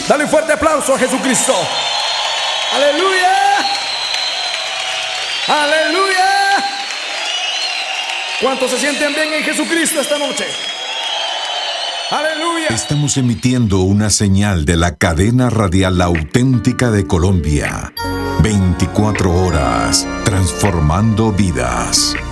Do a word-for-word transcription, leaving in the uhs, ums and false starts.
Dale un fuerte aplauso a Jesucristo. Aleluya. Aleluya. ¿Cuántos se sienten bien en Jesucristo esta noche? Aleluya. Estamos emitiendo una señal de la cadena radial auténtica de Colombia. veinticuatro horas transformando vidas.